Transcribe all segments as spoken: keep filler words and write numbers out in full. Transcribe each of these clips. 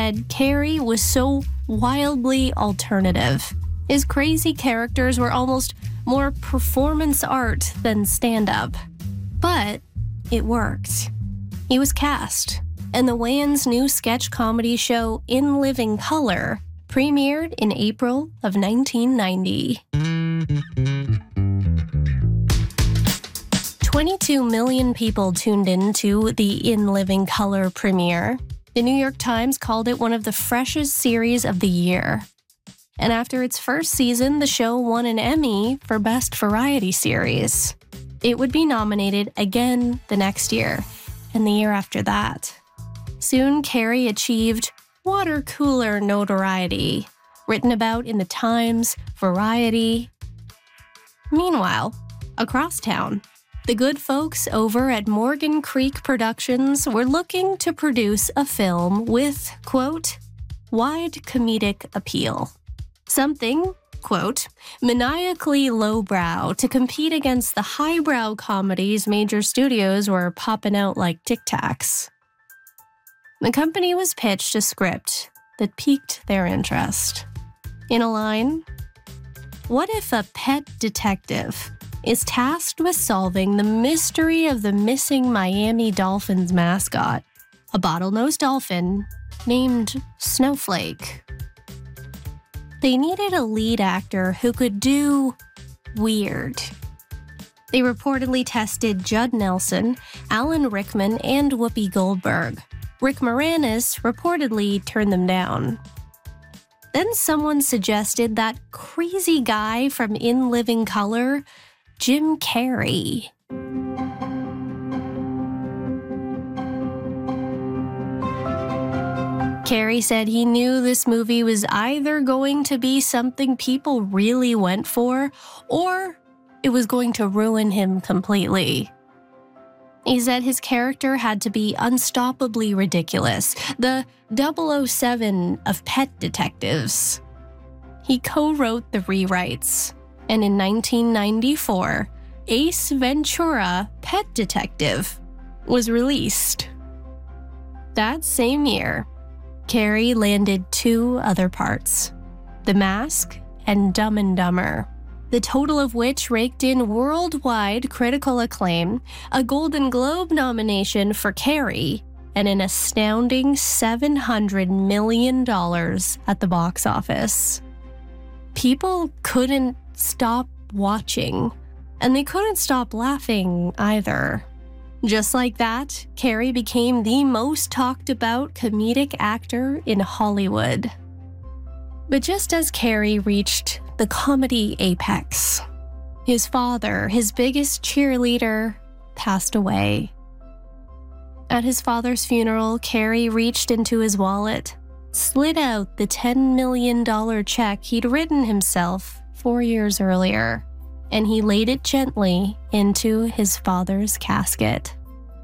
said Carey was so wildly alternative. His crazy characters were almost more performance art than stand-up. But it worked. He was cast, and the Wayans' new sketch comedy show In Living Color premiered in April of nineteen ninety. twenty-two million people tuned in to the In Living Color premiere. The New York Times called it one of the freshest series of the year. And after its first season, the show won an Emmy for Best Variety Series. It would be nominated again the next year, and the year after that. Soon, Carey achieved water cooler notoriety, written about in the Times, Variety. Meanwhile, across town, the good folks over at Morgan Creek Productions were looking to produce a film with, quote, wide comedic appeal. Something, quote, maniacally lowbrow to compete against the highbrow comedies major studios were popping out like Tic Tacs. The company was pitched a script that piqued their interest. In a line, what if a pet detective is tasked with solving the mystery of the missing Miami Dolphins mascot, a bottlenose dolphin named Snowflake? They needed a lead actor who could do weird. They reportedly tested Judd Nelson, Alan Rickman, and Whoopi Goldberg. Rick Moranis reportedly turned them down. Then someone suggested that crazy guy from In Living Color, Jim Carrey. Carey said he knew this movie was either going to be something people really went for, or it was going to ruin him completely. He said his character had to be unstoppably ridiculous, the double oh seven of pet detectives. He co-wrote the rewrites, and in nineteen ninety-four, Ace Ventura: Pet Detective was released. That same year, Carey landed two other parts, The Mask and Dumb and Dumber, the total of which raked in worldwide critical acclaim, a Golden Globe nomination for Carey, and an astounding seven hundred million dollars at the box office. People couldn't stop watching, and they couldn't stop laughing either. Just like that, Carey became the most talked about comedic actor in Hollywood. But just as Carey reached the comedy apex, his father, his biggest cheerleader, passed away. At his father's funeral, Carey reached into his wallet, slid out the ten million dollars check he'd written himself four years earlier, and he laid it gently into his father's casket.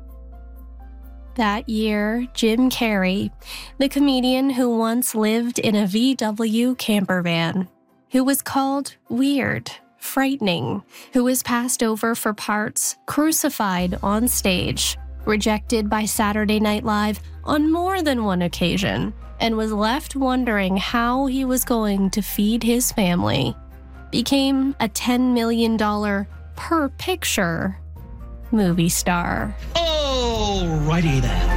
That year, Jim Carrey, the comedian who once lived in a V W camper van, who was called weird, frightening, who was passed over for parts, crucified on stage, rejected by Saturday Night Live on more than one occasion, and was left wondering how he was going to feed his family, became a ten million dollars per picture movie star. Alrighty then.